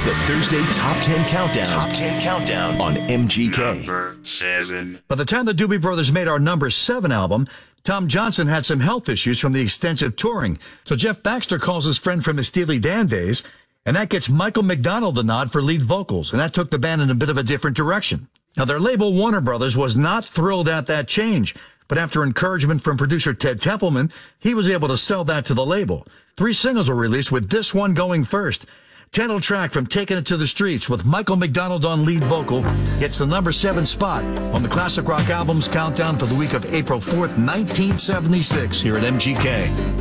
the Thursday Top 10 Countdown. Top 10 Countdown on MGK. Number 7. By the time the Doobie Brothers made our number 7 album, Tom Johnson had some health issues from the extensive touring. So Jeff Baxter calls his friend from his Steely Dan days, and that gets Michael McDonald the nod for lead vocals, and that took the band in a bit of a different direction. Now, their label, Warner Brothers, was not thrilled at that change, but after encouragement from producer Ted Templeman, he was able to sell that to the label. 3 singles were released, with this one going first. Title track from Taking It to the Streets with Michael McDonald on lead vocal gets the number 7 spot on the Classic Rock Albums Countdown for the week of April 4th, 1976 here at MGK.